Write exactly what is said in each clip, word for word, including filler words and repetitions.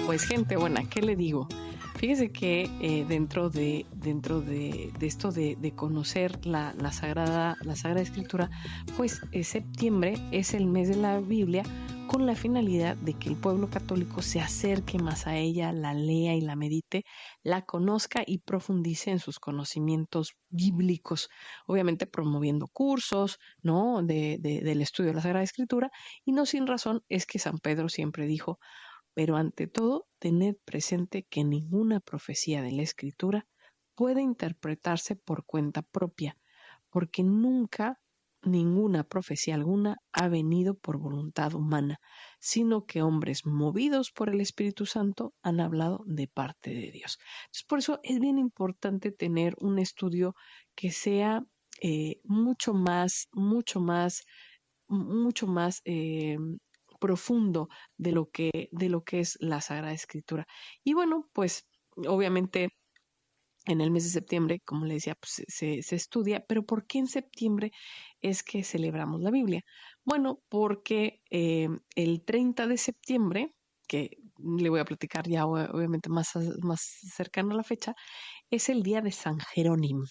Pues gente buena, ¿qué le digo? Fíjese que eh, dentro de dentro de, de esto de, de conocer la, la sagrada la sagrada escritura, pues eh, septiembre es el mes de la Biblia con la finalidad de que el pueblo católico se acerque más a ella, la lea y la medite, la conozca y profundice en sus conocimientos bíblicos, obviamente promoviendo cursos, ¿no? de, de, del estudio de la Sagrada Escritura, y no sin razón es que San Pedro siempre dijo: pero ante todo, tened presente que ninguna profecía de la Escritura puede interpretarse por cuenta propia, porque nunca ninguna profecía alguna ha venido por voluntad humana, sino que hombres movidos por el Espíritu Santo han hablado de parte de Dios. Entonces, por eso es bien importante tener un estudio que sea eh, mucho más, mucho más, mucho más eh, profundo de lo que, de lo que es la Sagrada Escritura. Y bueno, pues obviamente en el mes de septiembre, como le decía, pues se, se estudia, pero ¿por qué en septiembre es que celebramos la Biblia? Bueno, porque eh, el treinta de septiembre, que le voy a platicar ya obviamente más, más cercano a la fecha, es el día de San Jerónimo.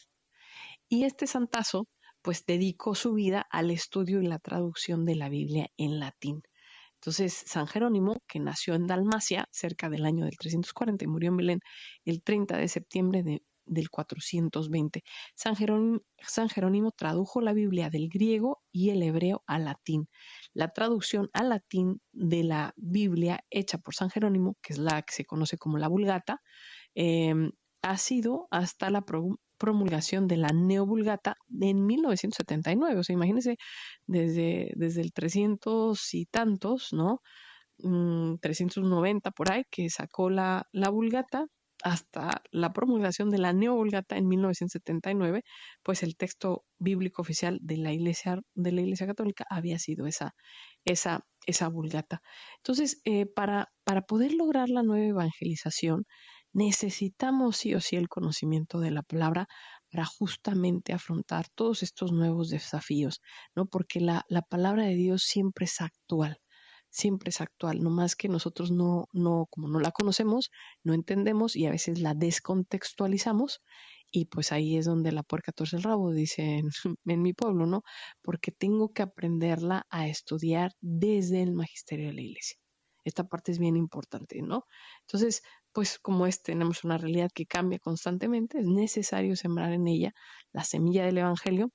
Y este santazo, pues dedicó su vida al estudio y la traducción de la Biblia en latín. Entonces, San Jerónimo, que nació en Dalmacia cerca del año del trescientos cuarenta y murió en Belén el treinta de septiembre de, del cuatrocientos veinte. San Jerónimo, San Jerónimo tradujo la Biblia del griego y el hebreo al latín. La traducción al latín de la Biblia hecha por San Jerónimo, que es la que se conoce como la Vulgata, eh, ha sido hasta la promulgación de la Neovulgata en mil novecientos setenta y nueve. O sea, imagínense, desde, desde el trescientos y tantos, ¿no? Mm, trescientos noventa por ahí, que sacó la, la Vulgata, hasta la promulgación de la Neovulgata en mil novecientos setenta y nueve, pues el texto bíblico oficial de la Iglesia, de la Iglesia Católica había sido esa, esa, esa Vulgata. Entonces, eh, para, para poder lograr la nueva evangelización, necesitamos sí o sí el conocimiento de la palabra para justamente afrontar todos estos nuevos desafíos, ¿no? Porque la, la palabra de Dios siempre es actual, siempre es actual, no más que nosotros no, no, como no la conocemos, no entendemos y a veces la descontextualizamos, y pues ahí es donde la puerca torce el rabo, dicen en mi pueblo, ¿no? Porque tengo que aprenderla a estudiar desde el magisterio de la Iglesia. Esta parte es bien importante, ¿no? Entonces, pues como es, tenemos una realidad que cambia constantemente, es necesario sembrar en ella la semilla del Evangelio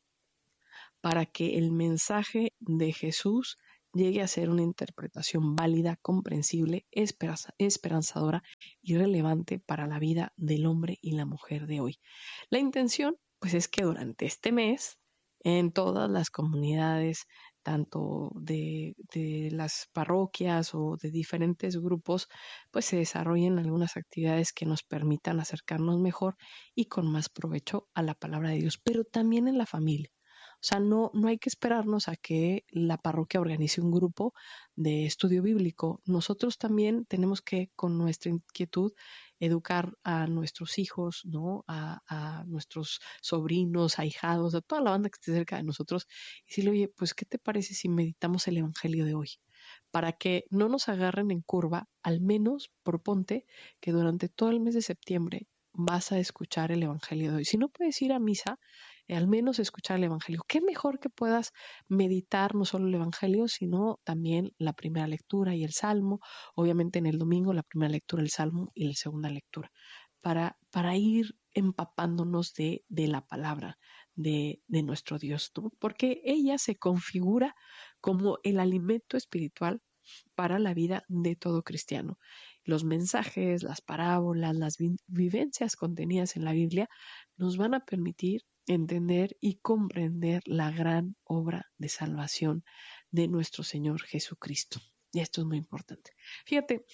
para que el mensaje de Jesús llegue a ser una interpretación válida, comprensible, esperanzadora y relevante para la vida del hombre y la mujer de hoy. La intención, pues, es que durante este mes, en todas las comunidades, tanto de, de las parroquias o de diferentes grupos, pues se desarrollen algunas actividades que nos permitan acercarnos mejor y con más provecho a la palabra de Dios, pero también en la familia. O sea, no, no hay que esperarnos a que la parroquia organice un grupo de estudio bíblico. Nosotros también tenemos que, con nuestra inquietud, educar a nuestros hijos, ¿no? A, a nuestros sobrinos, ahijados, a toda la banda que esté cerca de nosotros, y decirle: oye, pues, ¿qué te parece si meditamos el Evangelio de hoy? Para que no nos agarren en curva, al menos proponte que durante todo el mes de septiembre vas a escuchar el Evangelio de hoy. Si no puedes ir a misa, eh, al menos escuchar el Evangelio. Qué mejor que puedas meditar no solo el Evangelio, sino también la primera lectura y el Salmo. Obviamente en el domingo la primera lectura, el Salmo, y la segunda lectura, para, para ir empapándonos de, de la palabra de, de nuestro Dios, ¿no? Porque ella se configura como el alimento espiritual para la vida de todo cristiano. Los mensajes, las parábolas, las vi- vivencias contenidas en la Biblia nos van a permitir entender y comprender la gran obra de salvación de nuestro Señor Jesucristo. Y esto es muy importante. Fíjate,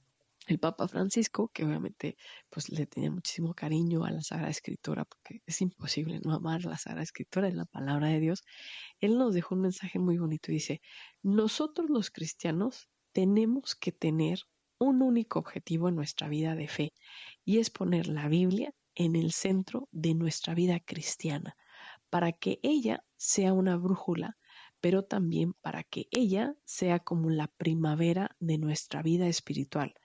el Papa Francisco, que obviamente pues le tenía muchísimo cariño a la Sagrada Escritura, porque es imposible no amar la Sagrada Escritura, es la palabra de Dios, él nos dejó un mensaje muy bonito. Dice: nosotros los cristianos tenemos que tener un único objetivo en nuestra vida de fe, y es poner la Biblia en el centro de nuestra vida cristiana, para que ella sea una brújula, pero también para que ella sea como la primavera de nuestra vida espiritual,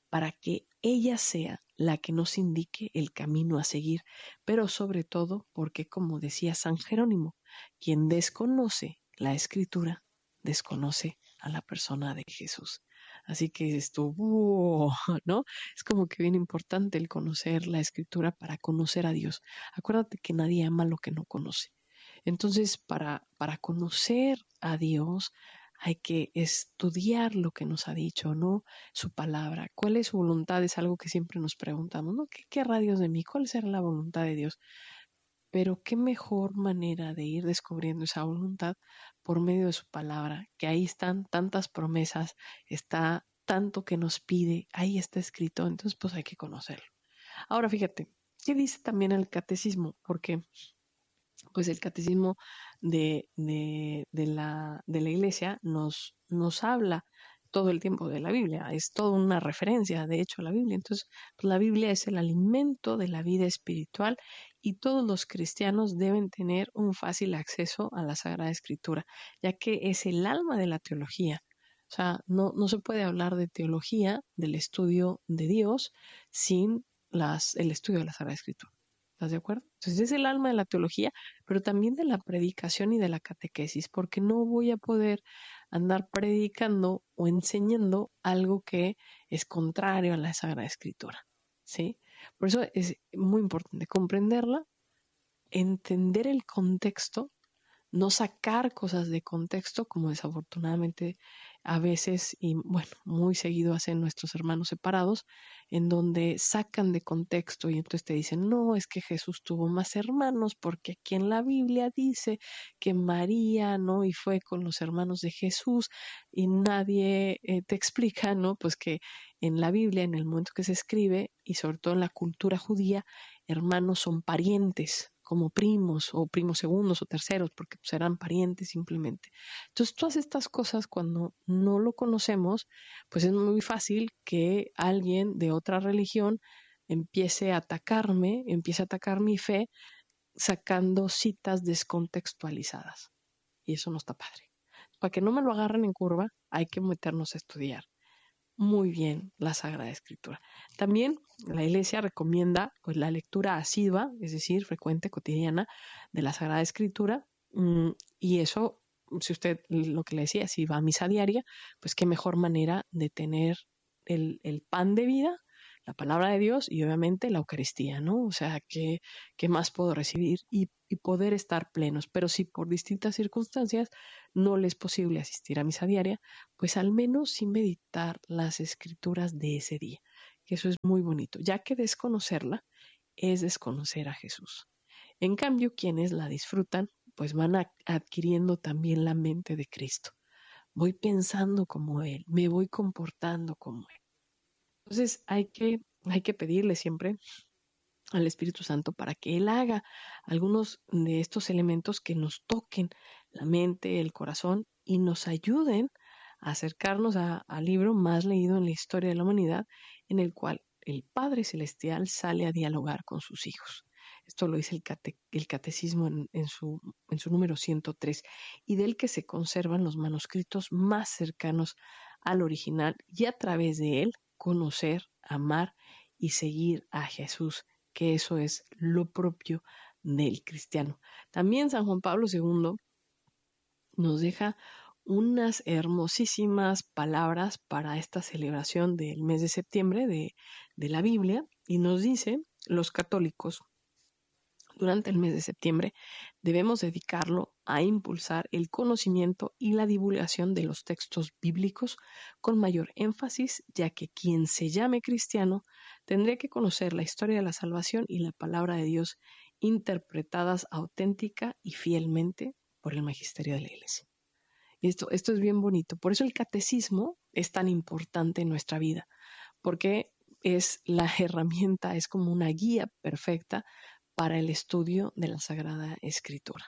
para que ella sea la que nos indique el camino a seguir, pero sobre todo porque, como decía San Jerónimo, quien desconoce la Escritura, desconoce a la persona de Jesús. Así que esto, wow, ¿no? Es como que bien importante el conocer la Escritura para conocer a Dios. Acuérdate que nadie ama lo que no conoce. Entonces, para, para conocer a Dios, hay que estudiar lo que nos ha dicho, ¿no? Su palabra. ¿Cuál es su voluntad? Es algo que siempre nos preguntamos, ¿no? ¿Qué querrá Dios de mí? ¿Cuál será la voluntad de Dios? Pero qué mejor manera de ir descubriendo esa voluntad por medio de su palabra, que ahí están tantas promesas, está tanto que nos pide, ahí está escrito, entonces pues hay que conocerlo. Ahora fíjate, ¿qué dice también el catecismo? Porque pues el catecismo de, de, de, la, de la iglesia nos, nos habla todo el tiempo de la Biblia, es toda una referencia, de hecho, a la Biblia. Entonces, pues la Biblia es el alimento de la vida espiritual y todos los cristianos deben tener un fácil acceso a la Sagrada Escritura, ya que es el alma de la teología. O sea, no, no se puede hablar de teología, del estudio de Dios, sin las, el estudio de la Sagrada Escritura. ¿Estás de acuerdo? Entonces es el alma de la teología, pero también de la predicación y de la catequesis, porque no voy a poder andar predicando o enseñando algo que es contrario a la Sagrada Escritura, ¿sí? Por eso es muy importante comprenderla, entender el contexto, no sacar cosas de contexto, como desafortunadamente a veces y bueno, muy seguido hacen nuestros hermanos separados, en donde sacan de contexto y entonces te dicen, no, es que Jesús tuvo más hermanos porque aquí en la Biblia dice que María, ¿no? Y fue con los hermanos de Jesús y nadie eh, te explica, ¿no? Pues que en la Biblia, en el momento que se escribe y sobre todo en la cultura judía, hermanos son parientes, como primos o primos segundos o terceros, porque pues, eran parientes simplemente. Entonces, todas estas cosas, cuando no lo conocemos, pues es muy fácil que alguien de otra religión empiece a atacarme, empiece a atacar mi fe, sacando citas descontextualizadas. Y eso no está padre. Para que no me lo agarren en curva, hay que meternos a estudiar muy bien la Sagrada Escritura. También la Iglesia recomienda pues la lectura asidua, es decir, frecuente, cotidiana de la Sagrada Escritura, y eso, si usted lo que le decía, si va a misa diaria, pues qué mejor manera de tener el, el pan de vida, la palabra de Dios y obviamente la Eucaristía, ¿no? O sea, ¿qué, qué más puedo recibir y, y poder estar plenos? Pero si por distintas circunstancias no les es posible asistir a misa diaria, pues al menos sí meditar las escrituras de ese día, que eso es muy bonito, ya que desconocerla es desconocer a Jesús. En cambio, quienes la disfrutan, pues van a, adquiriendo también la mente de Cristo. Voy pensando como Él, me voy comportando como Él. Entonces hay que, hay que pedirle siempre al Espíritu Santo para que Él haga algunos de estos elementos que nos toquen la mente, el corazón y nos ayuden a acercarnos al libro más leído en la historia de la humanidad, en el cual el Padre Celestial sale a dialogar con sus hijos. Esto lo dice el, cate, el catecismo en, en, su, en su número ciento tres, y del que se conservan los manuscritos más cercanos al original y a través de él conocer, amar y seguir a Jesús, que eso es lo propio del cristiano. También San Juan Pablo segundo nos deja unas hermosísimas palabras para esta celebración del mes de septiembre de, de la Biblia y nos dice, los católicos, durante el mes de septiembre debemos dedicarlo a impulsar el conocimiento y la divulgación de los textos bíblicos con mayor énfasis, ya que quien se llame cristiano tendría que conocer la historia de la salvación y la palabra de Dios interpretadas auténtica y fielmente por el magisterio de la Iglesia. Y esto, esto es bien bonito. Por eso el catecismo es tan importante en nuestra vida, porque es la herramienta, es como una guía perfecta para el estudio de la Sagrada Escritura.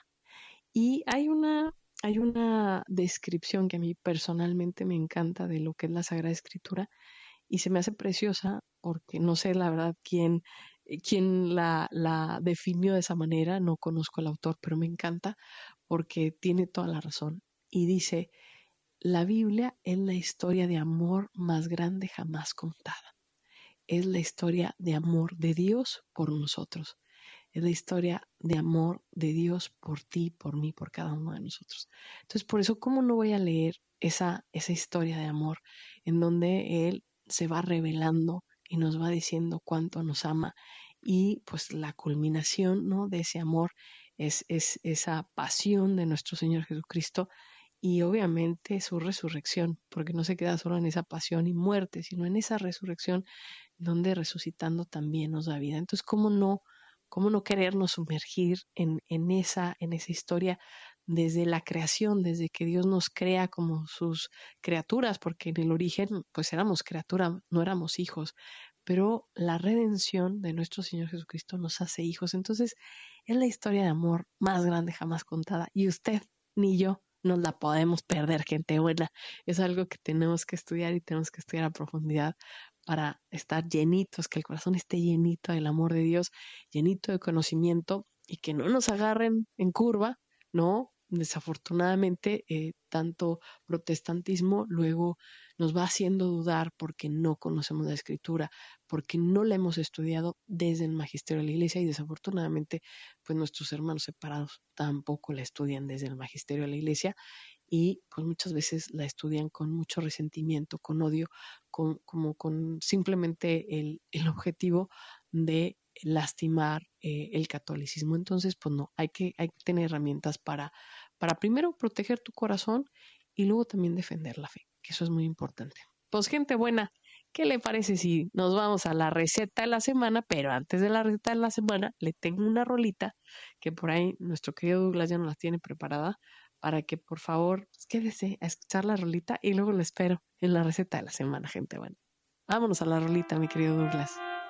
Y hay una, hay una descripción que a mí personalmente me encanta de lo que es la Sagrada Escritura y se me hace preciosa porque no sé la verdad quién, quién la, la definió de esa manera, no conozco al autor, pero me encanta porque tiene toda la razón. Y dice, la Biblia es la historia de amor más grande jamás contada. es la historia de amor de Dios por nosotros. Es la historia de amor de Dios por ti, por mí, por cada uno de nosotros. Entonces, por eso, ¿cómo no voy a leer esa, esa historia de amor en donde Él se va revelando y nos va diciendo cuánto nos ama? Y pues la culminación, ¿no?, de ese amor es, es esa pasión de nuestro Señor Jesucristo y obviamente su resurrección, porque no se queda solo en esa pasión y muerte, sino en esa resurrección donde resucitando también nos da vida. Entonces, ¿cómo no, cómo no querernos sumergir en, en, esa, en esa historia desde la creación, desde que Dios nos crea como sus criaturas, porque en el origen pues éramos criaturas, no éramos hijos, pero la redención de nuestro Señor Jesucristo nos hace hijos. Entonces, es la historia de amor más grande jamás contada y usted ni yo nos la podemos perder, gente buena. Es algo que tenemos que estudiar y tenemos que estudiar a profundidad para estar llenitos, que el corazón esté llenito del amor de Dios, llenito de conocimiento y que no nos agarren en curva, ¿no? Desafortunadamente, eh, tanto protestantismo luego nos va haciendo dudar porque no conocemos la Escritura, porque no la hemos estudiado desde el magisterio de la Iglesia y desafortunadamente, pues nuestros hermanos separados tampoco la estudian desde el magisterio de la Iglesia y pues muchas veces la estudian con mucho resentimiento, con odio, con, como con simplemente el, el objetivo de lastimar eh, el catolicismo. Entonces, pues no, hay que, hay que tener herramientas para, para primero proteger tu corazón y luego también defender la fe, que eso es muy importante. Pues gente buena, ¿qué le parece si nos vamos a la receta de la semana? Pero antes de la receta de la semana, le tengo una rolita que por ahí nuestro querido Douglas ya nos la tiene preparada para que por favor pues, quédese a escuchar la rolita y luego lo espero en la receta de la semana, gente buena. Vámonos a la rolita, mi querido Douglas.